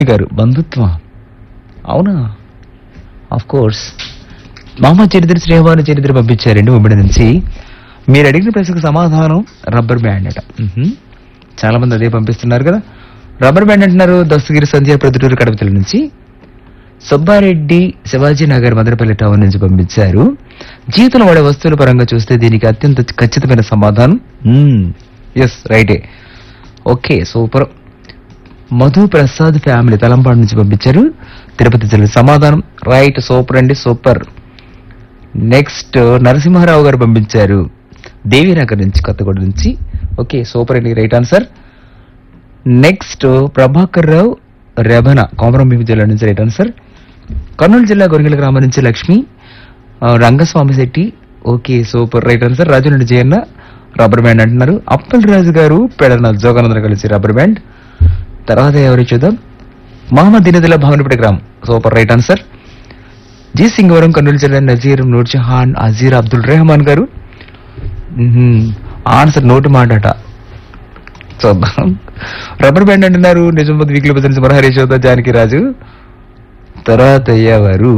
గారు బంధుత్వం అవునా? Of course. మామ చరిత్ర శ్రీవారి చరిత్ర పంపించారండి ఉమ్మడి నుంచి. మీరు అడిగిన ప్రశ్నకు సమాధానం రబ్బర్ బ్యాండ్ అట. చాలా మంది అదే పంపిస్తున్నారు కదా. రబ్బర్ బ్యాండ్ అంటున్నారు. దస్తగిరి సంధ్య ప్రొద్దుటూరు కడపతల నుంచి. సుబ్బారెడ్డి శివాజీ నగర్ మదనపల్లి టౌన్ నుంచి పంపించారు. జీవితంలో వాడే వస్తువుల పరంగా చూస్తే దీనికి అత్యంత ఖచ్చితమైన సమాధానం ఎస్ రైటే. Okay super. Madhu Prasad family Talampadu నుంచి పంపించారు. తిరుపతి జిల్లా సమాధానం రైట్. సూపర్ అండి సూపర్. నెక్స్ట్ నరసింహారావు గారు పంపించారు దేవీనగర్ నుంచి కొత్తగూడ నుంచి. ఓకే సూపర్ అండి right answer. Next Prabhakar Rao రెబన Komaram Bheem జిల్లా నుంచి రైట్ ఆన్సర్. కర్నూలు జిల్లా గొరిగల గ్రామం నుంచి Lakshmi Rangaswamy Shetty. Okay super right answer. రాజు నుండి జయన్న రబ్బర్ బ్యాండ్ అంటున్నారు. అప్పల్ రాజు గారు పెడన జోగానందరం కలిసి రబ్బర్ బ్యాండ్. తర్వాత ఎవరు చూద్దాం. మహమ్మద్ దినదిల భవనపేట గ్రామం super right answer. G Singavaram Kurnool జిల్లా నజీర్ నూర్జహాన్ అజీర్ అబ్దుల్ రెహమాన్ గారు ఆన్సర్ నోటి మాటట. చూద్దాం. రబ్బర్ బ్యాండ్ అంటున్నారు. నిజామాబాద్ వీక్లీ బజార్ మరహరి చౌద జానకి రాజు. తర్వాత ఎవరు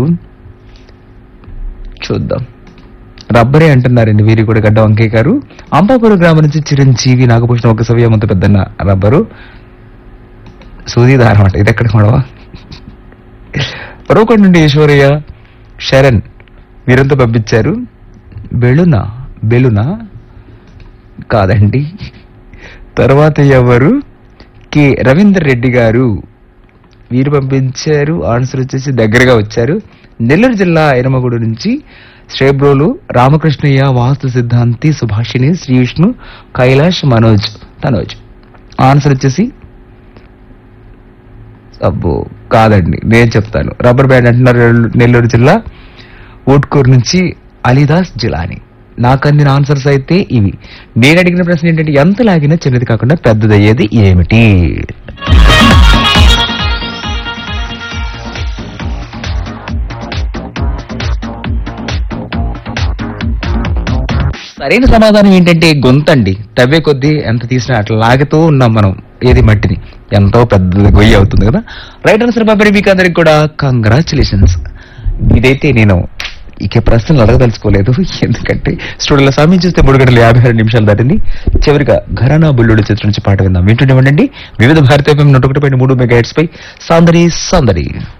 చూద్దాం. రబ్బరే అంటున్నారండి వీరి కూడా గడ్డ వంకయ్య గారు. అంబాపురం గ్రామం నుంచి చిరంజీవి నాగభూషణం ఒక సవ్యం అంత పెద్దన్న రబ్బరు సూదీదారం అంట. ఇది ఎక్కడికి మనవా. పరోకొండ నుండి ఈశ్వరయ్య శరణ్ వీరంతా పంపించారు. బెలునా కాదండి. తర్వాత ఎవరు కె రవీందర్ రెడ్డి గారు వీరు పంపించారు. ఆన్సర్ వచ్చేసి దగ్గరగా వచ్చారు. నెల్లూరు జిల్లా ఎనమగూడు నుంచి శ్రేబ్రోలు రామకృష్ణయ్య వాస్తు సిద్ధాంతి సుభాషిణి శ్రీ విష్ణు కైలాష్ తనోజ్. ఆన్సర్ వచ్చేసి అబ్బో కాదండి నేను చెప్తాను. రబ్బర్ బ్యాండ్ అంటున్నారు నెల్లూరు జిల్లా ఊట్కూరు నుంచి అలీదాస్ జిలాని. నాకు అందిన ఆన్సర్స్ అయితే ఇవి. నేను అడిగిన ప్రశ్న ఏంటంటే ఎంత లాగినా చిన్నది కాకుండా పెద్దదయ్యేది ఏమిటి? సరైన సమాధానం ఏంటంటే గొంతండి. తవ్వే కొద్దీ ఎంత తీసినా అట్లా లాగుతూ ఉన్నాం మనం ఏది మట్టిని. ఎంతో పెద్ద గొయ్యి అవుతుంది కదా. రైట్ ఆన్సర్ బాబరి మీకు అందరికి కూడా కంగ్రాచులేషన్స్. ఇదైతే నేను ఇక ప్రశ్నలు అడగదలుచుకోలేదు. ఎందుకంటే స్టూడియోలో సమయం చూస్తే 3:56 దాటింది. చివరిగా ఘరానా బుల్లుడు చిత్రం నుంచి పాట విందాం. వింటూనే ఉండండి వివిధ భారతీయ 101.3 మెగాహెర్ట్జ్ పై. సాందరి